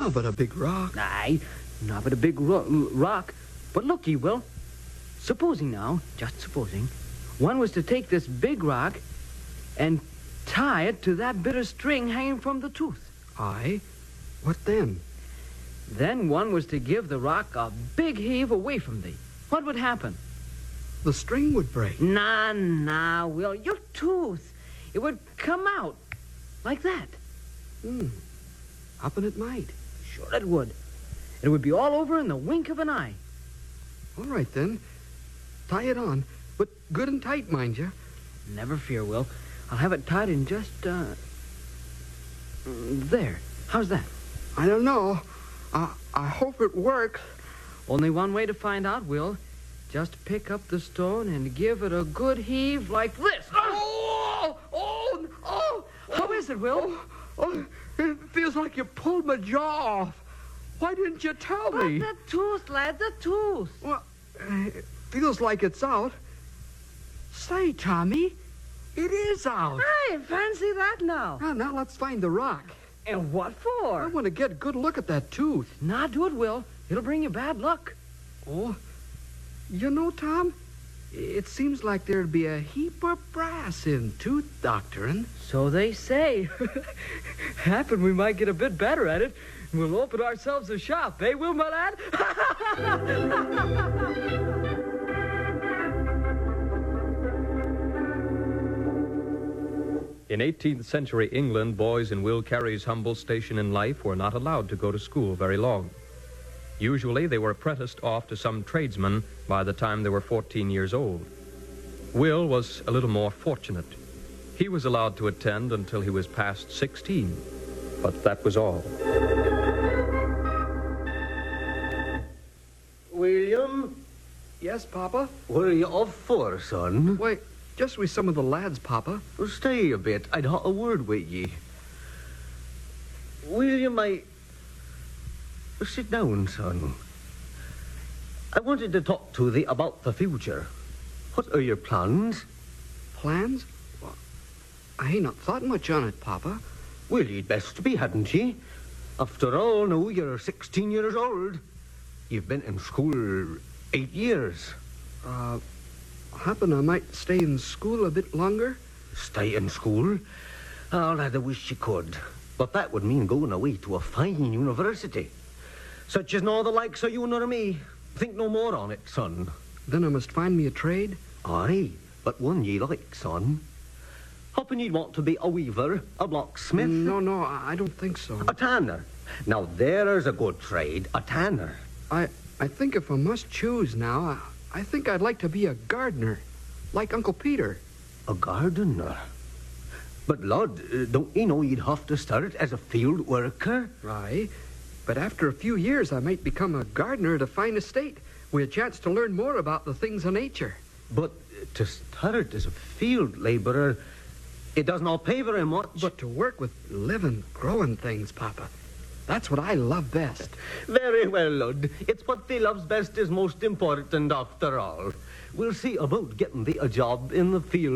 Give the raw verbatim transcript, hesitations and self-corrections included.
Now but a big rock. Aye, not but a big ro- rock. But look, ye, Will. Supposing now, just supposing, one was to take this big rock and tie it to that bit of string hanging from the tooth. Aye? What then? Then one was to give the rock a big heave away from thee. What would happen? The string would break. Nah, nah, Will. Your tooth. It would come out. Like that. Hmm. Happen it might. Sure it would. It would be all over in the wink of an eye. All right, then. Tie it on. But good and tight, mind you. Never fear, Will. I'll have it tied in just, uh... there. How's that? I don't know. I, I hope it works. Only one way to find out, Will. Just pick up the stone and give it a good heave like this. Oh! Oh! Oh! How is it, Will? Oh, oh, it feels like you pulled my jaw off. Why didn't you tell But me? the tooth, lad, the tooth. Well, it feels like it's out. Say, Tommy, it is out. Hey, fancy that now. Now, now let's find the rock. And what for? I want to get a good look at that tooth. Not do it, Will. It'll bring you bad luck. Oh, you know, Tom, it seems like there'd be a heap of brass in tooth doctoring. So they say. Happen we might get a bit better at it. We'll open ourselves a shop, eh, Will, my lad? In eighteenth century England, boys in Will Carey's humble station in life were not allowed to go to school very long. Usually, they were apprenticed off to some tradesman by the time they were fourteen years old. Will was a little more fortunate. He was allowed to attend until he was past sixteen, but that was all. William, Yes, Papa? where are you off for, son? Why, just with some of the lads, Papa. Well, stay a bit. I'd have a word with ye. William, I... Sit down, son. I wanted to talk to thee about the future. What are your plans? Plans? Well, I ain't not thought much on it, Papa. Well, you'd best be, hadn't ye? After all, now you're sixteen years old. You've been in school eight years. Uh, happen I might stay in school a bit longer? Stay in school? Oh, lad, I wish you could. But that would mean going away to a fine university. Such as no the likes of you nor me. Think no more on it, son. Then I must find me a trade? Aye, but one ye like, son. Hoping you'd want to be a weaver, a blacksmith. No, no, I I don't think so. A tanner. Now, there's a good trade, a tanner. I I think if I must choose now, I, I think I'd like to be a gardener, like Uncle Peter. A gardener. But, lad, uh, don't you know you'd have to start as a field worker? Right. But after a few years, I might become a gardener at a fine estate with a chance to learn more about the things of nature. But uh, to start as a field labourer, it does not pay very much. But to work with living, growing things, Papa, that's what I love best. Very well, lad. It's what thee loves best is most important after all. We'll see about getting thee a job in the field